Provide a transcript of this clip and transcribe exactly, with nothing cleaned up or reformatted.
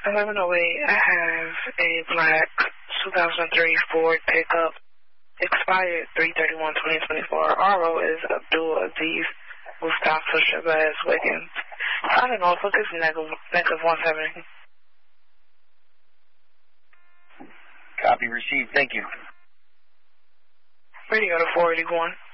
eleven oh eight, I have a black two thousand three Ford pickup, expired three thirty-one twenty twenty-four. R O is Abdul Aziz Mustafa Shabazz Wiggins. I don't know, so this is negative, negative one seventy. Copy received. Thank you. Radio to four eighty-one.